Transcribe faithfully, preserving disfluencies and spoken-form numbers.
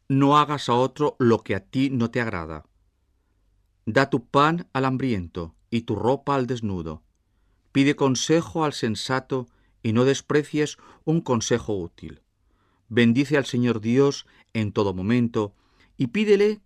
No hagas a otro lo que a ti no te agrada. Da tu pan al hambriento y tu ropa al desnudo. Pide consejo al sensato y no desprecies un consejo útil. Bendice al Señor Dios en todo momento y pídele